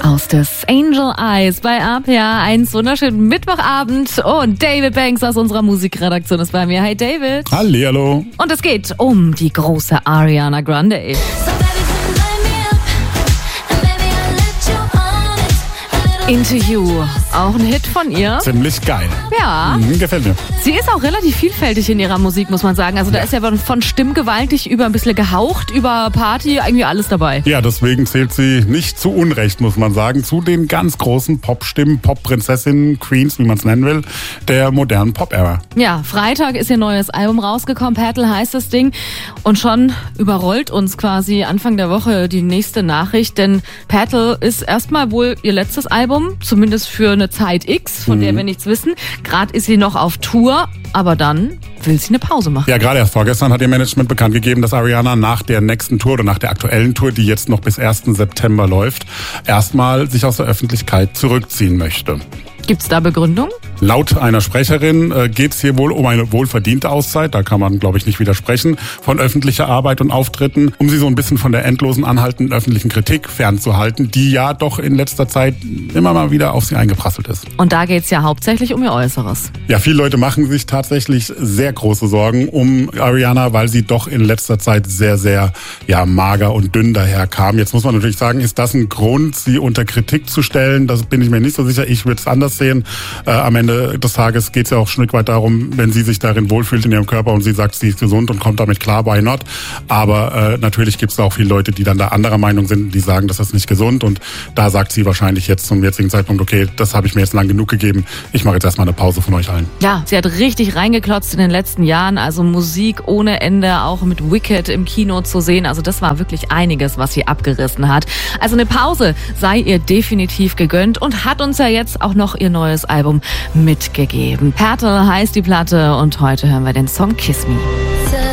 Hostess Angel Eyes bei RPA. Einen wunderschönen Mittwochabend. Und David Banks aus unserer Musikredaktion ist bei mir. Hi David. Hallihallo. Und es geht um die große Ariana Grande. Into You, auch ein Hit von ihr. Ziemlich geil. Ja. Gefällt mir. Sie ist auch relativ vielfältig in ihrer Musik, muss man sagen. Also da ist ja von stimmgewaltig über ein bisschen gehaucht, über Party, irgendwie alles dabei. Ja, deswegen zählt sie nicht zu Unrecht, muss man sagen, zu den ganz großen Popstimmen, Pop-Prinzessinnen, Queens, wie man es nennen will, der modernen Pop-Ära. Ja, Freitag ist ihr neues Album rausgekommen, Petal heißt das Ding. Und schon überrollt uns quasi Anfang der Woche die nächste Nachricht, denn Petal ist erstmal wohl ihr letztes Album, zumindest für eine Zeit X, von der wir nichts wissen. Gerade ist sie noch auf Tour, aber dann will sie eine Pause machen. Ja, gerade erst vorgestern hat ihr Management bekannt gegeben, dass Ariana nach der nächsten Tour oder nach der aktuellen Tour, die jetzt noch bis 1. September läuft, erstmal sich aus der Öffentlichkeit zurückziehen möchte. Gibt's da Begründung? Laut einer Sprecherin geht es hier wohl um eine wohlverdiente Auszeit, da kann man, glaube ich, nicht widersprechen, von öffentlicher Arbeit und Auftritten, um sie so ein bisschen von der endlosen anhaltenden öffentlichen Kritik fernzuhalten, die ja doch in letzter Zeit immer mal wieder auf sie eingeprasselt ist. Und da geht's ja hauptsächlich um ihr Äußeres. Ja, viele Leute machen sich tatsächlich sehr große Sorgen um Ariana, weil sie doch in letzter Zeit sehr, sehr mager und dünn daherkam. Jetzt muss man natürlich sagen, ist das ein Grund, sie unter Kritik zu stellen? Das bin ich mir nicht so sicher. Ich würde es anders sehen. Am Ende des Tages geht es ja auch ein Stück weit darum, wenn sie sich darin wohlfühlt in ihrem Körper und sie sagt, sie ist gesund und kommt damit klar, why not? Aber natürlich gibt es auch viele Leute, die dann da anderer Meinung sind, die sagen, das ist nicht gesund. Und da sagt sie wahrscheinlich jetzt zum jetzigen Zeitpunkt, okay, das habe ich mir jetzt lang genug gegeben. Ich mache jetzt erstmal eine Pause von euch allen. Ja, sie hat richtig reingeklotzt in den letzten Jahren. Also Musik ohne Ende, auch mit Wicked im Kino zu sehen. Also das war wirklich einiges, was sie abgerissen hat. Also eine Pause sei ihr definitiv gegönnt und hat uns ja jetzt auch noch ihr neues Album mitgegeben. Petal heißt die Platte und heute hören wir den Song Kiss Me.